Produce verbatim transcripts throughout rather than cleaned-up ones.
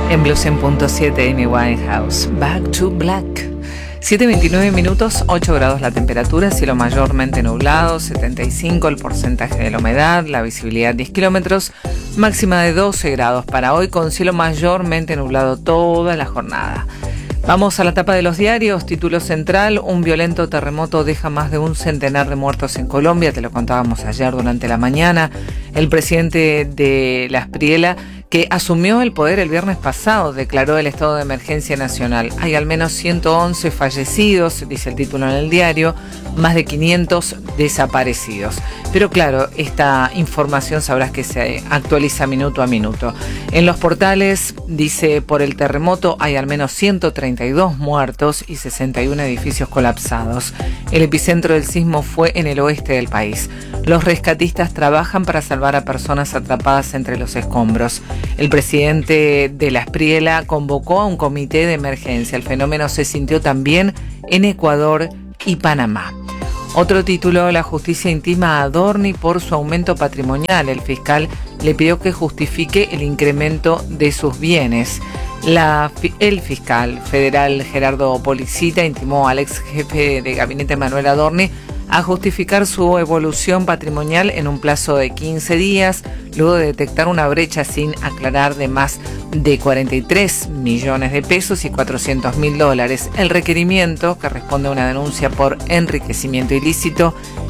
En Blue cien punto siete, Amy Winehouse, Back to Black. siete veintinueve minutos, ocho grados la temperatura, cielo mayormente nublado, setenta y cinco el porcentaje de la humedad, la visibilidad diez kilómetros, máxima de doce grados para hoy, con cielo mayormente nublado toda la jornada. Vamos a la tapa de los diarios. Título central: un violento terremoto deja más de un centenar de muertos en Colombia. Te lo contábamos ayer durante la mañana. El presidente de la Espriela, que asumió el poder el viernes pasado, declaró el estado de emergencia nacional. Hay al menos ciento once fallecidos, dice el título en el diario, más de quinientos desaparecidos. Pero claro, esta información sabrás que se actualiza minuto a minuto. En los portales dice: por el terremoto hay al menos ciento treinta y dos muertos y sesenta y uno edificios colapsados. El epicentro del sismo fue en el oeste del país. Los rescatistas trabajan para salvar a personas atrapadas entre los escombros. El presidente de la Espriela convocó a un comité de emergencia. El fenómeno se sintió también en Ecuador y Panamá. Otro título: la justicia intima a Adorni por su aumento patrimonial. El fiscal le pidió que justifique el incremento de sus bienes. La, el fiscal federal Gerardo Policita intimó al ex jefe de gabinete Manuel Adorni a justificar su evolución patrimonial en un plazo de quince días, luego de detectar una brecha sin aclarar de más de cuarenta y tres millones de pesos y cuatrocientos mil dólares. El requerimiento, que responde a una denuncia por enriquecimiento ilícito,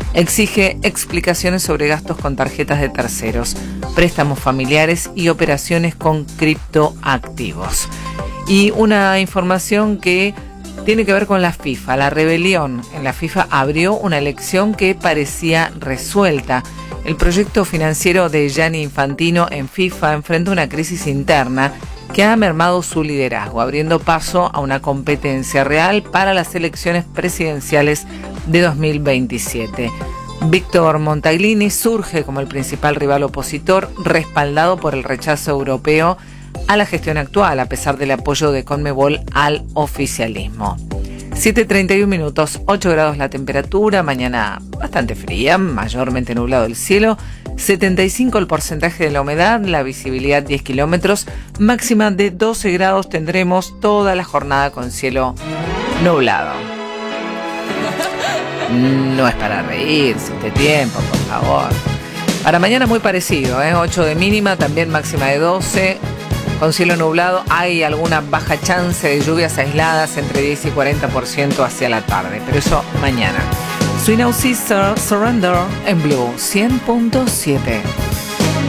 exige explicaciones sobre gastos con tarjetas de terceros, préstamos familiares y operaciones con criptoactivos. Y una información que tiene que ver con la FIFA. La rebelión en la FIFA abrió una elección que parecía resuelta. El proyecto financiero de Gianni Infantino en FIFA enfrenta una crisis interna que ha mermado su liderazgo, abriendo paso a una competencia real para las elecciones presidenciales de dos mil veintisiete. Víctor Montaglini surge como el principal rival opositor, respaldado por el rechazo europeo a la gestión actual, a pesar del apoyo de Conmebol al oficialismo. siete treinta y uno minutos, ocho grados la temperatura, mañana bastante fría, mayormente nublado el cielo, setenta y cinco el porcentaje de la humedad, la visibilidad diez kilómetros, máxima de doce grados tendremos toda la jornada con cielo nublado. No es para reírse este tiempo, por favor. Para mañana muy parecido, ¿eh? ocho de mínima, también máxima de doce. Con cielo nublado, hay alguna baja chance de lluvias aisladas entre diez y cuarenta por ciento hacia la tarde, pero eso mañana. Sweet Now Sister, Surrender en Blue cien punto siete.